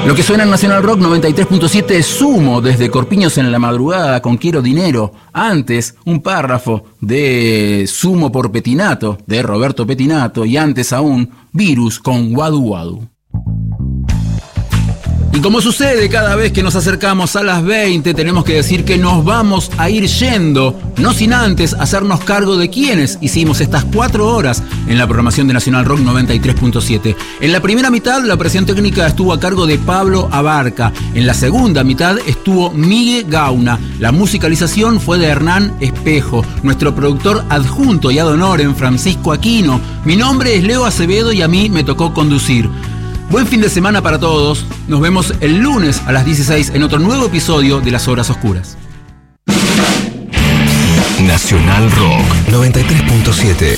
Lo que suena en Nacional Rock 93.7 es Sumo, desde Corpiños en la madrugada con Quiero Dinero. Antes, un párrafo de Sumo por Petinato, de Roberto Petinato, y antes aún, Virus con Wadu Wadu. Y como sucede cada vez que nos acercamos a las 20, tenemos que decir que nos vamos a ir yendo, no sin antes hacernos cargo de quienes hicimos estas 4 horas en la programación de Nacional Rock 93.7. En la primera mitad, la operación técnica estuvo a cargo de Pablo Abarca. En la segunda mitad estuvo Miguel Gauna. La musicalización fue de Hernán Espejo. Nuestro productor adjunto y ad honorem, Francisco Aquino. Mi nombre es Leo Acevedo y a mí me tocó conducir. Buen fin de semana para todos. Nos vemos el lunes a las 16 en otro nuevo episodio de Las Horas Oscuras. Nacional Rock 93.7.